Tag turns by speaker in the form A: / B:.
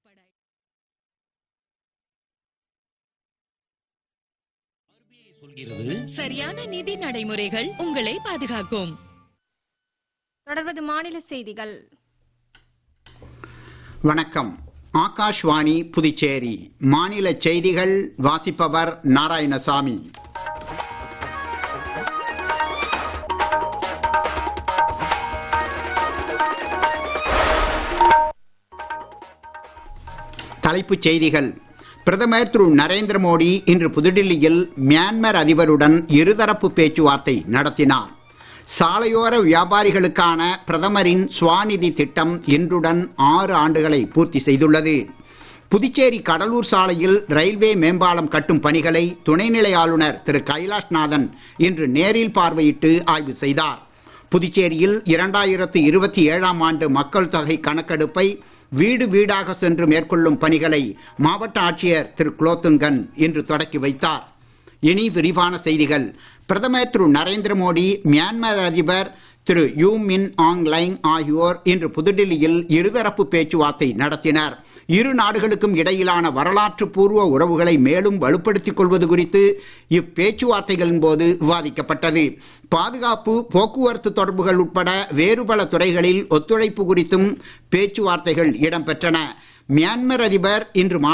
A: சரியான நிதி நடைமுறைகள் உங்களை பாதுகாக்கும்.
B: தொடர்வது மாநில செய்திகள்.
C: வணக்கம். ஆகாஷ்வாணி புதுச்சேரி மாநில செய்திகள் வாசிப்பவர் நாராயணசாமி. தலைப்புச் செய்திகள். பிரதமர் திரு நரேந்திர மோடி இன்று புதுடில்லியில் மியான்மர் அதிபருடன் இருதரப்பு பேச்சுவார்த்தை நடத்தினார். சாலையோர வியாபாரிகளுக்கான பிரதமரின் ஸ்வாநிதி திட்டம் இன்றுடன் 6 ஆண்டுகளை பூர்த்தி செய்துள்ளது. புதுச்சேரி கடலூர் சாலையில் ரயில்வே மேம்பாலம் கட்டும் பணிகளை துணைநிலை ஆளுநர் திரு கைலாஷ்நாதன் இன்று நேரில் பார்வையிட்டு ஆய்வு செய்தார். புதுச்சேரியில் 2027ஆம் ஆண்டு மக்கள் தொகை கணக்கெடுப்பை வீடு வீடாக சென்று மேற்கொள்ளும் பணிகளை மாவட்ட ஆட்சியர் திரு குலோத்துங்கன் இன்று தொடக்கி வைத்தார். இனி விரிவான செய்திகள். பிரதமர் திரு நரேந்திர மோடி, மியான்மர் அதிபர் திரு யூ மின் ஆங் லைங் ஆகியோர் இன்று புதுடில்லியில் இருதரப்பு பேச்சுவார்த்தை நடத்தினர். இரு நாடுகளுக்கும் இடையிலான வரலாற்று பூர்வ உறவுகளை மேலும் வலுப்படுத்திக் கொள்வது குறித்து இப்பேச்சுவார்த்தைகளின் போது விவாதிக்கப்பட்டது. பாதுகாப்பு, போக்குவரத்து தொடர்புகள் உட்பட வேறு பல துறைகளில் ஒத்துழைப்பு குறித்தும் பேச்சுவார்த்தைகள் இடம்பெற்றன. மியான்மர் அதிபர் இன்று